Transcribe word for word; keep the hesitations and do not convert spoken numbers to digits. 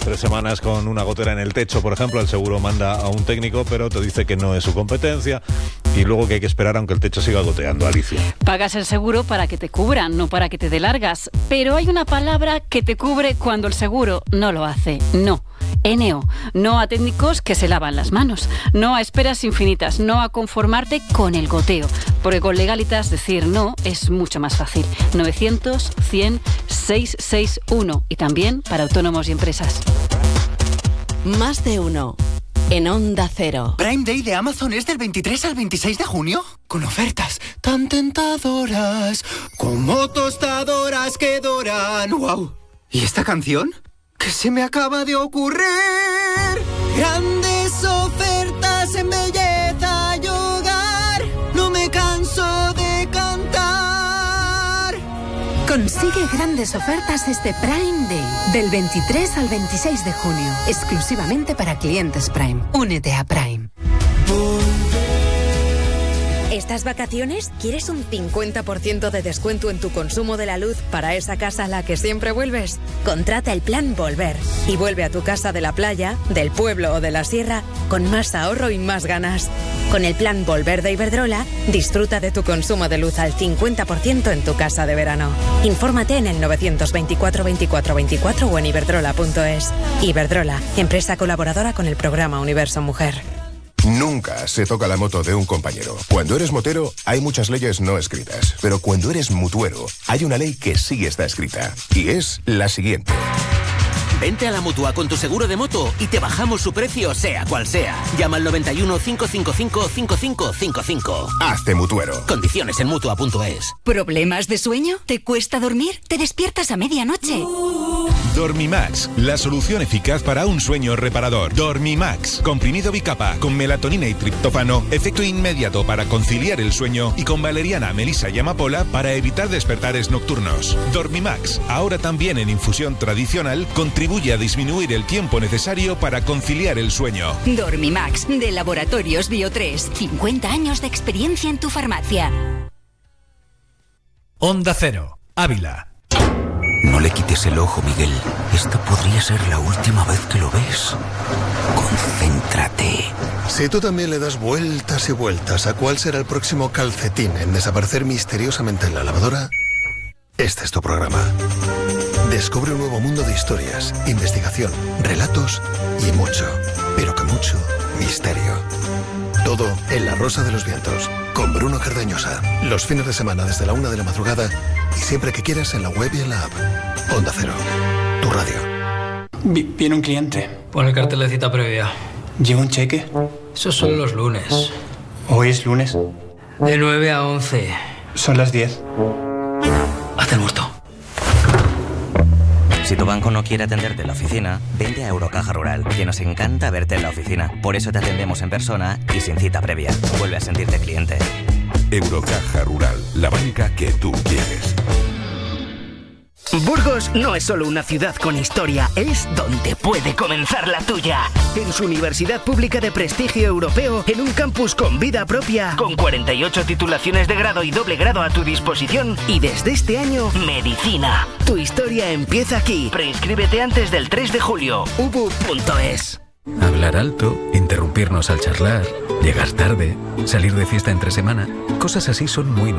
tres semanas con una gotera en el techo, por ejemplo, el seguro manda a un técnico, pero te dice que no es su competencia y luego que hay que esperar aunque el techo siga goteando. Alicia. Pagas el seguro para que te cubran, no para que te dé largas. Pero hay una palabra que te cubre cuando el seguro no lo hace. No. N O. No a técnicos que se lavan las manos. No a esperas infinitas. No a conformarte con el goteo. Porque con Legalitas decir no es mucho más fácil. novecientos, cien, seiscientos sesenta y uno. Y también para autónomos y empresas. Más de uno. En Onda Cero. Prime Day de Amazon es del veintitrés al veintiséis de junio. Con ofertas tan tentadoras como tostadoras que doran. ¡Wow! ¿Y esta canción? ¿Qué se me acaba de ocurrir? Grandes ofertas en belleza y hogar. No me canso de cantar. Consigue grandes ofertas este Prime Day, del veintitrés al veintiséis de junio, exclusivamente para clientes Prime. Únete a Prime. ¿Estas vacaciones quieres un cincuenta por ciento de descuento en tu consumo de la luz para esa casa a la que siempre vuelves? Contrata el plan Volver y vuelve a tu casa de la playa, del pueblo o de la sierra con más ahorro y más ganas. Con el plan Volver de Iberdrola, disfruta de tu consumo de luz al cincuenta por ciento en tu casa de verano. Infórmate en el novecientos veinticuatro veinticuatro veinticuatro o en iberdrola punto es. Iberdrola, empresa colaboradora con el programa Universo Mujer. Nunca se toca la moto de un compañero. Cuando eres motero, hay muchas leyes no escritas. Pero cuando eres mutuero, hay una ley que sí está escrita. Y es la siguiente. Vente a la Mutua con tu seguro de moto y te bajamos su precio, sea cual sea. Llama al noventa y uno, cincuenta y cinco, cincuenta y cinco cincuenta y cinco. Hazte mutuero. Condiciones en Mutua punto es. ¿Problemas de sueño? ¿Te cuesta dormir? ¿Te despiertas a medianoche? Dormimax, la solución eficaz para un sueño reparador. Dormimax, comprimido bicapa con melatonina y triptófano, efecto inmediato para conciliar el sueño y con valeriana, melisa y amapola para evitar despertares nocturnos. Dormimax, ahora también en infusión tradicional, contribuye a disminuir el tiempo necesario para conciliar el sueño. Dormimax, de Laboratorios Bio tres. cincuenta años de experiencia en tu farmacia. Onda Cero, Ávila. No le quites el ojo, Miguel. Esta podría ser la última vez que lo ves. Concéntrate. Si tú también le das vueltas y vueltas a cuál será el próximo calcetín en desaparecer misteriosamente en la lavadora, este es tu programa. Descubre un nuevo mundo de historias, investigación, relatos y mucho, pero que mucho, misterio. Todo en La Rosa de los Vientos, con Bruno Cardeñosa. Los fines de semana desde la una de la madrugada y siempre que quieras en la web y en la app. Onda Cero, tu radio. Viene un cliente. Pon el cartel de cita previa. ¿Lleva un cheque? Esos son los lunes. ¿Hoy es lunes? De nueve a once. Son las diez. Hazte el muerto. Si tu banco no quiere atenderte en la oficina, vente a Eurocaja Rural, que nos encanta verte en la oficina. Por eso te atendemos en persona y sin cita previa. Vuelve a sentirte cliente. Eurocaja Rural, la banca que tú quieres. Burgos no es solo una ciudad con historia, es donde puede comenzar la tuya. En su universidad pública de prestigio europeo, en un campus con vida propia, con cuarenta y ocho titulaciones de grado y doble grado a tu disposición, y desde este año, medicina. Tu historia empieza aquí. Preinscríbete antes del tres de julio. u b u punto es. Hablar alto, interrumpirnos al charlar, llegar tarde, salir de fiesta entre semana, cosas así son muy